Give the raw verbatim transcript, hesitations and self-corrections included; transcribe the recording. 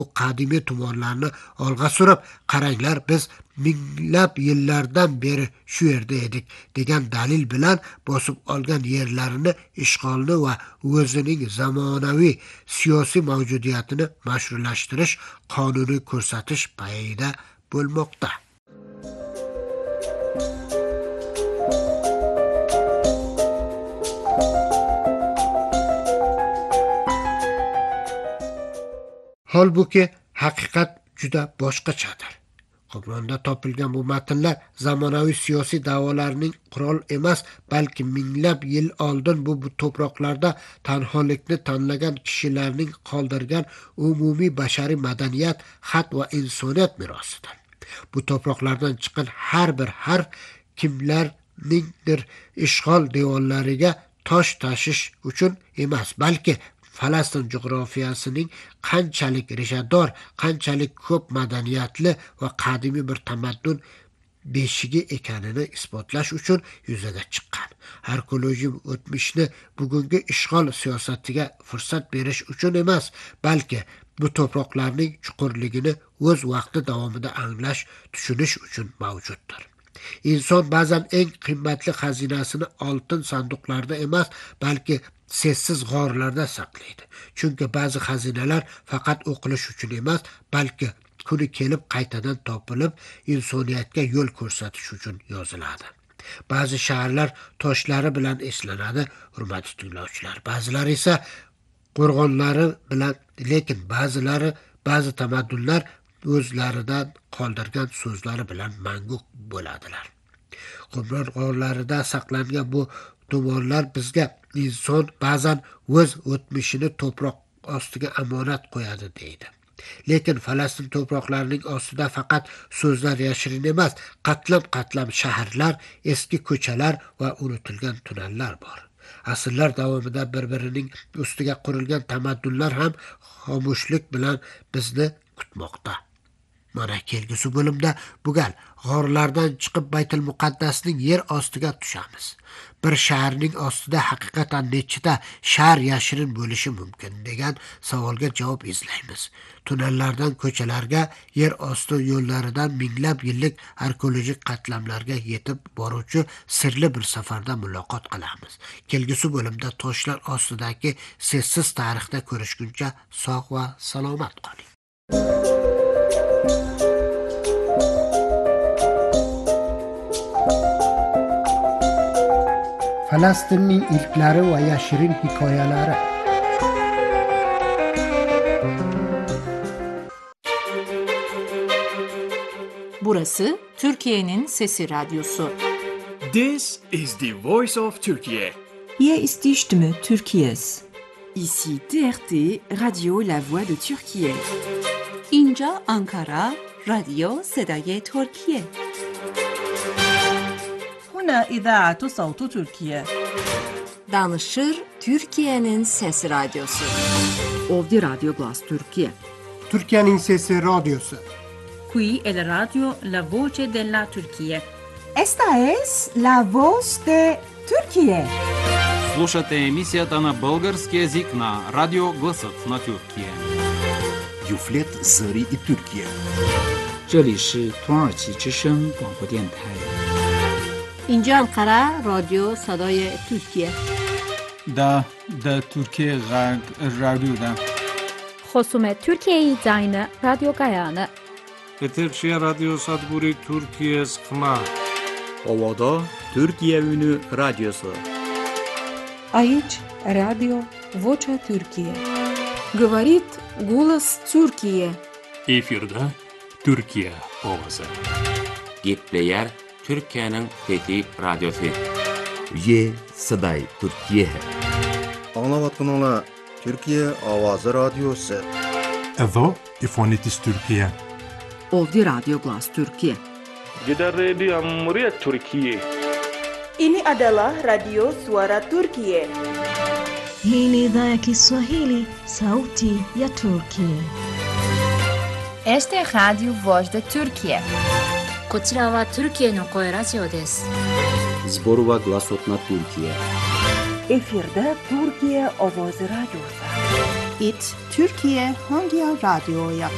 bu qadimiy tumonlarni olg'a surib, qaranglar biz minglab yillardan beri shu yerda edik degan dalil bilan bosib olgan yerlarini ishg'olni va o'zining zamonaviy siyosiy mavjudiyatini mashrulashtirish, qonuniy ko'rsatish payida bo'lmoqda. Holbuki haqiqat juda boshqachadir. Qur'onda topilgan bu matnlar zamonaviy siyosiy da'volarning qurol emas, balki minglab yil oldin bu, bu to'proqlarda tanholikni tanlagan kishilarning qoldirgan umumiy bashariy madaniyat, xat va insoniyat merosidir. Bu to'proqlardan chiqqan har bir harf kimlarningdir ishg'ol devorlariga tosh tashish uchun emas, balki Falastin jug'rofiyasining qanchalik rishador, qanchalik ko'p madaniyatli va qadimiy bir tamaddun beshigi ekanini isbotlash uchun yuzaga chiqqan. Arxeologik o'tmishni bugungi ishg'ol siyosatiga fursat berish uchun emas, balki bu to'proqlarning chuqurligini o'z vaqti davomida anglash, tushunish uchun mavjuddir. Inson ba'zan eng qimmatli xazinasini oltin sanduqlarda emas, balki sessiz g'orlarda saqlaydi. Chunki ba'zi xazinalar faqat o'qilish uchun emas, balki kuni kelib qaytadan topilib, insoniyatga yo'l ko'rsatish uchun yoziladi. Ba'zi shaharlar toshlari bilan eslanadi, hurmatli tinglovchilar. Ba'zilari esa qo'rg'onlari bilan, lekin ba'zilari, ba'zi tamaddunlar o'zlaridan qoldirgan so'zlari bilan mangu bo'ladilar. Qumron g'orlarida saqlangan bu tomonlar bizga inson ba'zan o'z o'tmishini to'proq ostiga amonat qo'yadi deydi. Lekin Falastin to'proqlarining ostida faqat so'zlar yashirin emas, qatlab-qatlab shaharlar, eski ko'chalar va unutilgan tunnellar bor. Asrlar davomida bir-birining ustiga qurilgan tamaddunlar ham xomushlik bilan bizni kutmoqda. Mana kelgusi bo'limda bu gal g'orlardan chiqib Baytul Muqaddasning yer ostiga tushamiz. Bir shaharning ostida haqiqatan nechta shahar yashirin bo'lishi mumkin degan savolga javob izlaymiz. Tunnellardan ko'chalarga, yer osti yo'llaridan minglab yillik arxeologik qatlamlarga yetib boruvchi sirli bir safarda muloqot qilamiz. Kelgusi bo'limda toshlar ostidagi sessiz tarixda ko'rishguncha sog' va salomat qoling. Falastinning ilklari va yashirin hikoyalari. Burası Türkiye'nin Sesi Radyosu. This is the voice of Turkey. Hier ist die Stimme Türkiye's. Ici T R T, Radio La Voix de Türkiye. اینجا آنکارا، رادیو صدای ترکیه. هنا إذاعة صوت تركيا. Danışır Türkiye'nin Sesi Radyosu. Ovdje Radio Glas Türkiye. Türkiye'nin Sesi Radyosu. Qui è la radio La Voce della Turchia. Esta es la voz de Turquía. Слушате емисията на български език на Радио Гласът на Тюркия. Юфлет Зари и Türkiye. 这里是土耳其之声广播电台。 اینجا انقره رادیو صدای ترکیه. دا دا ترکیه غرب رادیو دا. خصوم ترکیه زاین رادیو گایانه. Eterşehir Radyo Sadburi Türkiye Sıkma. Ovada Türkiye Ünü Radyosu. Aici Radio Vocea Türkiye. Говорит голос Türkiye. Efirde Türkiye Ovası. Gepleyer Türkiye'nin Fethi Radyosu. Ye Saday Türkiye. Anlavatınla Türkiye Avazı Radyosu. Evo İfonitis Türkiye. Ovdje Radio Glas Türkiye. Kita Radio Muryat Türkiye. Ini adalah Radio Suara Turkiye. Hii ni idhaa ya Kiswahili, sauti ya Turkiye. Este es Radio Voz de Turkiye. こちらはトルキエの声ラジオです。 Zborova Glasot na Türkiye. Efirde Türkiye Ovoz Radyosu. It Türkiye Hangi Radyo'ya